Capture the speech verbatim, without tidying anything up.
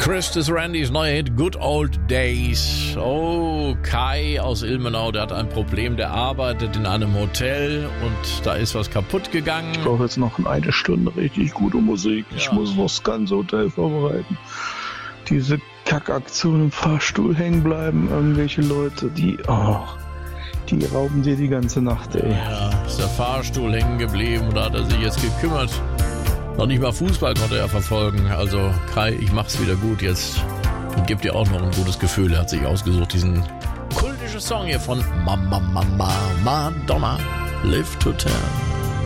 Christus Randys neuer Hit Good Old Days. Oh, Kai aus Ilmenau, der hat ein Problem, der arbeitet in einem Hotel und da ist was kaputt gegangen. Ich brauche jetzt noch eine Stunde richtig gute Musik. Ja. Ich muss noch das ganze Hotel vorbereiten. Diese Kackaktion im Fahrstuhl hängen bleiben, irgendwelche Leute, die, oh, die rauben dir die ganze Nacht, ey. Ja, ist der Fahrstuhl hängen geblieben und da hat er sich jetzt gekümmert. Noch nicht mal Fußball konnte er verfolgen. Also Kai, ich mach's wieder gut jetzt. Und gibt dir auch noch ein gutes Gefühl. Er hat sich ausgesucht, diesen kultischen Song hier von Mama Mama Madonna, Live to Tell.